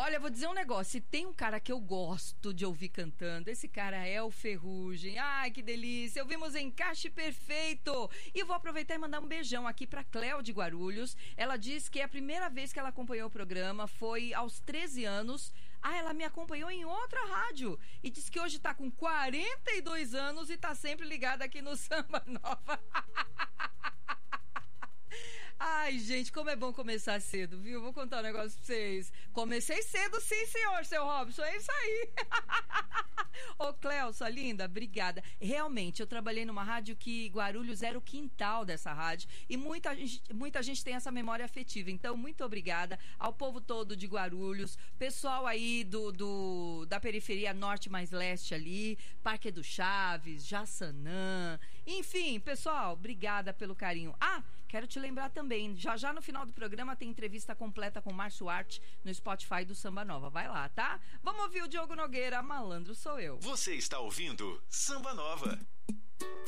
Olha, vou dizer um negócio. Se tem um cara que eu gosto de ouvir cantando, esse cara é o Ferrugem. Ai, que delícia. Ouvimos Encaixe Perfeito. E vou aproveitar e mandar um beijão aqui pra Cléo de Guarulhos. Ela diz que é a primeira vez que ela acompanhou o programa foi aos 13 anos. Ela me acompanhou em outra rádio e disse que hoje tá com 42 anos e tá sempre ligada aqui no Samba Nova. Ai, gente, como é bom começar cedo, viu? Vou contar um negócio pra vocês. Comecei cedo, sim, senhor, seu Robson, é isso aí. Ô, Cléo, sua linda, obrigada. Realmente, eu trabalhei numa rádio que Guarulhos era o quintal dessa rádio e muita gente tem essa memória afetiva. Então, muito obrigada ao povo todo de Guarulhos, pessoal aí da periferia norte mais leste ali, Parque do Chaves, Jaçanã, enfim, pessoal, obrigada pelo carinho. Ah, quero te lembrar também, já no final do programa tem entrevista completa com Márcio Arte no Spotify do Samba Nova. Vai lá, tá? Vamos ouvir o Diogo Nogueira, Malandro Sou Eu. Você está ouvindo Samba Nova.